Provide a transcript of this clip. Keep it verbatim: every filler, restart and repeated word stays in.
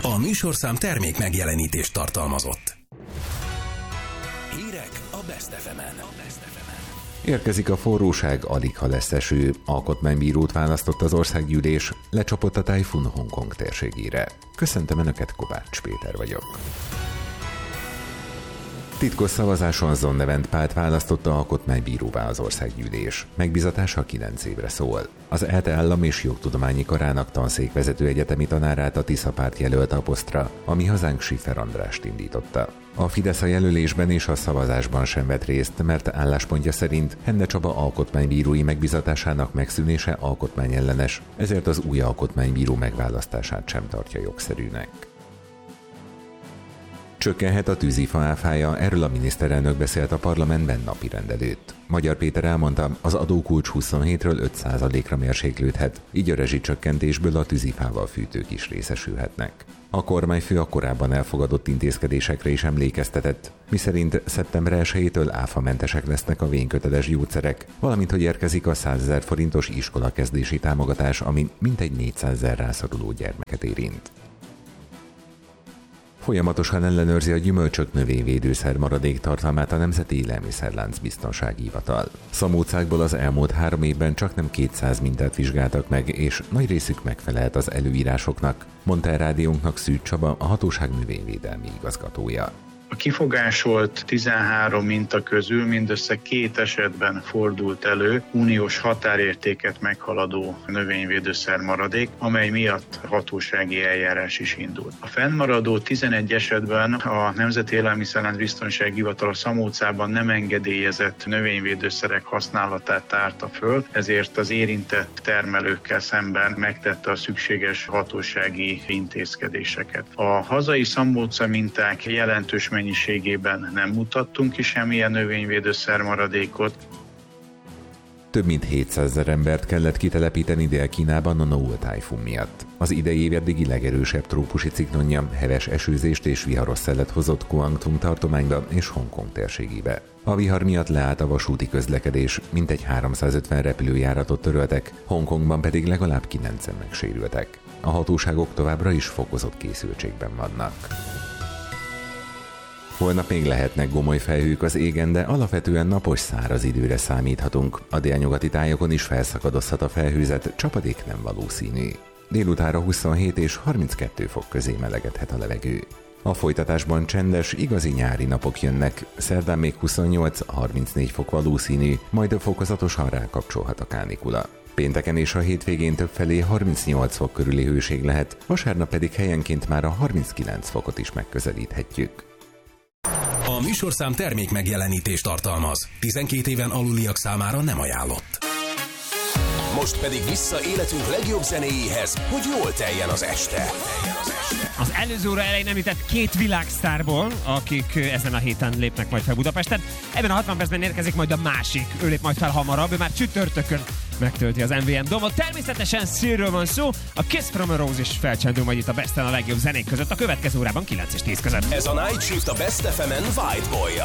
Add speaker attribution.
Speaker 1: A műsorszám termék megjelenítést tartalmazott. Hírek a Best ef emen.
Speaker 2: Érkezik a forróság, alig ha lesz eső. Alkotmánybírót választott az országgyűlés, lecsapott a tájfun Hongkong térségére. Köszöntöm Önöket, Kovács Péter vagyok. Titkos szavazáson Zon Levent Pált választotta alkotmánybíróvá az országgyűlés. Megbizatása kilenc évre szól. Az é té Állam- és Jogtudományi Karának tanszékvezető egyetemi tanárát a Tisza párt jelölte a posztra, ami hazánk Schiffer Andrást indította. A Fidesz a jelölésben és a szavazásban sem vett részt, mert álláspontja szerint Henne Csaba alkotmánybírói megbizatásának megszűnése alkotmányellenes, ezért az új alkotmánybíró megválasztását sem tartja jogszerűnek. Csökkenhet a tűzifa áfája, erről a miniszterelnök beszélt a parlamentben napirend előtt. Magyar Péter elmondta, az adókulcs huszonhétről öt százalékra mérséklődhet, így a rezsicsökkentésből a tűzifával fűtők is részesülhetnek. A kormányfő a korábban elfogadott intézkedésekre is emlékeztetett, miszerint szeptember elsejétől áfamentesek lesznek a vényköteles gyógyszerek, valamint hogy érkezik a százezer forintos iskolakezdési támogatás, ami mintegy négyszázezer rászoruló gyermeket érint. Folyamatosan ellenőrzi a gyümölcsök növényvédőszer maradék tartalmát a Nemzeti Élelmiszerlánc Biztonsági Hivatal. Szamócákból az elmúlt három évben csaknem kétszáz mintát vizsgáltak meg, és nagy részük megfelelt az előírásoknak, mondta a rádiónknak Szűcs Csaba, a hatóság növényvédelmi igazgatója.
Speaker 3: A kifogásolt tizenhárom minta közül mindössze két esetben fordult elő uniós határértéket meghaladó növényvédőszer maradék, amely miatt hatósági eljárás is indult. A fennmaradó tizenegy esetben a Nemzeti Élelmiszerlánc Biztonsági Hivatal a Szamócában nem engedélyezett növényvédőszerek használatát tárta föl, ezért az érintett termelőkkel szemben megtette a szükséges hatósági intézkedéseket. A hazai Szamóca minták jelentős mennyiségében nem mutattunk ki semmilyen növényvédőszer maradékot.
Speaker 2: Több mint hétszázezer embert kellett kitelepíteni Dél-Kínában a Noul tájfun miatt. Az idei év eddigi legerősebb trópusi ciklonja heves esőzést és viharos szelet hozott Guangdong tartományba és Hongkong térségébe. A vihar miatt leállt a vasúti közlekedés, mintegy háromszázötven repülőjáratot töröltek, Hongkongban pedig legalább kilencen megsérültek. A hatóságok továbbra is fokozott készültségben vannak. Holnap még lehetnek gomoly felhők az égen, de alapvetően napos száraz időre számíthatunk. A délnyugati tájokon is felszakadozhat a felhőzet, csapadék nem valószínű. Délutánra huszonhét és harminckettő fok közé melegedhet a levegő. A folytatásban csendes, igazi nyári napok jönnek, szerdán még huszonnyolc-harmincnégy fok valószínű, majd fokozatosan rákapcsolhat a kánikula. Pénteken és a hétvégén többfelé harmincnyolc fok körüli hőség lehet, vasárnap pedig helyenként már a harminckilenc fokot is megközelíthetjük.
Speaker 1: A műsorszám termék megjelenítést tartalmaz. tizenkét éven aluliak számára nem ajánlott.
Speaker 4: Most pedig vissza életünk legjobb zenéjéhez, hogy jól teljen az este.
Speaker 5: Az előző óra elején említett két világsztárból, akik ezen a héten lépnek majd fel Budapesten. Ebben a hatvan percben érkezik majd a másik. Ő lép majd fel hamarabb, ő már csütörtökön megtölti az em vé em Domot. Természetesen Szírről van szó, a Kiss from a Rose is felcsendül majd itt a Besten a legjobb zenék között a következő órában kilenc és tíz között.
Speaker 4: Ez a Night Shift a Best ef emen White Boy-ja.